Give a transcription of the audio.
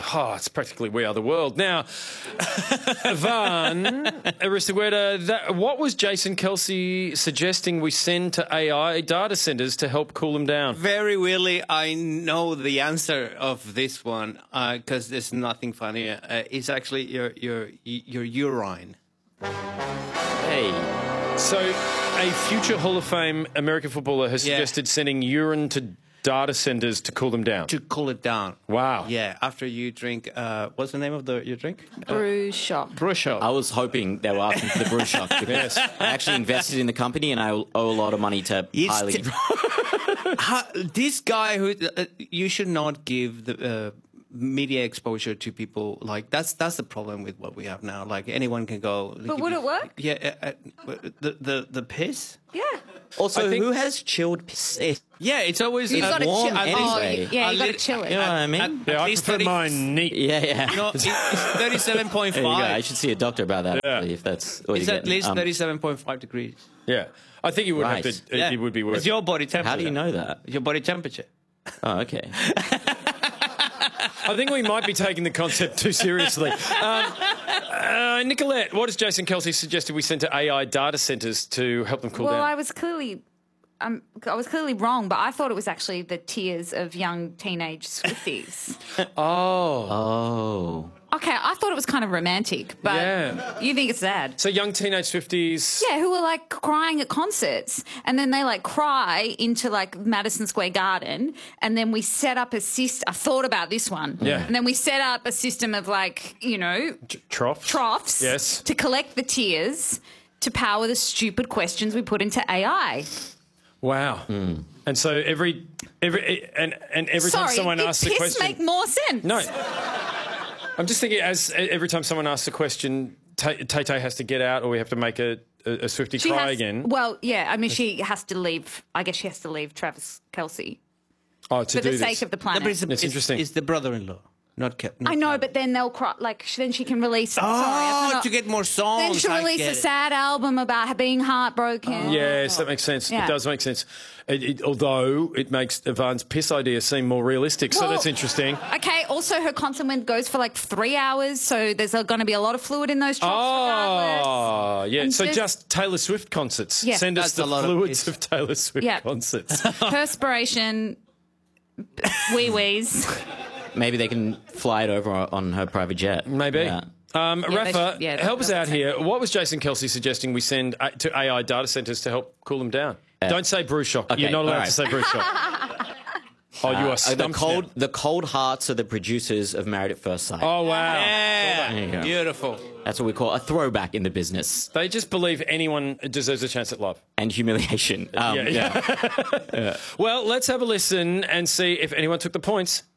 it's practically We Are the World. Now, Van Aristegueta, what was Jason Kelsey suggesting we send to AI data centres to help cool them down? Very weirdly, I know the answer of this one because there's nothing funny. It's actually your urine. Hey. So a future Hall of Fame American footballer has suggested sending urine to data centres to cool them down. To cool it down. Wow. Yeah, after you drink, what's the name of your drink? Brew shop. Brew shop. I was hoping they were asking for the brew shop. Yes. I actually invested in the company and I owe a lot of money to highly... This guy who you should not give the media exposure to people like that's the problem with what we have now. Like anyone can go. But would it work? Yeah, the piss. Yeah. Also, I think- who has chilled piss? Yeah, it's always You've got to warm chill. anyway. Yeah, you got to chill it. You know what I mean? Yeah, I least prefer 30 mine neat. Yeah. You know, it's 37.5. There you go. I should see a doctor about that, Yeah. actually, if that's what It's you're at getting. least 37.5 degrees. Yeah. I think you would Right. have to, Yeah. it would be worth It's your body temperature. How do you know that? Your body temperature. Oh, okay. I think we might be taking the concept too seriously. Nicolette, what has Jason Kelsey suggested we send to AI data centres to help them cool Well, down? I was clearly wrong, but I thought it was actually the tears of young teenage Swifties. Oh. Okay, I thought it was kind of romantic, but Yeah. you think it's sad. So young teenage Swifties. Yeah, who were like crying at concerts, and then they like cry into like Madison Square Garden, and then we set up a system. I thought about this one. Yeah. And then we set up a system of like, Troughs. troughs to collect the tears to power the stupid questions we put into AI. Wow. And so every time someone asks a piss question, make more sense. no. I'm just thinking every time someone asks a question, Tay has to get out, or we have to make a Swiftie cry again. Well, yeah. I mean, she has to leave. I guess she has to leave Travis Kelce To for do the sake this. of the planet. It's interesting. It's the brother-in-law, not kept. I know, but then they'll cry. Like then she can release. Sorry, I forgot. to get more songs. Then she'll I release get a it. sad album about being heartbroken. Yes, that makes sense. Yeah. It does make sense. Although it makes Ivan's piss idea seem more realistic, so Well, that's interesting. Okay. Also, her concert goes for like 3 hours, so there's going to be a lot of fluid in those troughs. regardless. Oh, yeah. And So just- just Taylor Swift concerts. Yeah. Send us That's the a lot of fluids piss. of Taylor Swift Yeah. concerts. Perspiration, wee-wees. Maybe they can fly it over on her private jet. Maybe. Yeah. Rafa, they help us should out here. What was Jason Kelsey suggesting we send to AI data centres to help cool them down? Don't say brew shock. Okay, You're not allowed all to right. say brew shock. Oh, you are stumped now. The cold hearts are the producers of Married at First Sight. Oh, wow. There you Yeah, go. beautiful. That's what we call a throwback in the business. They just believe anyone deserves a chance at love. And humiliation. Yeah. Well, let's have a listen and see if anyone took the points.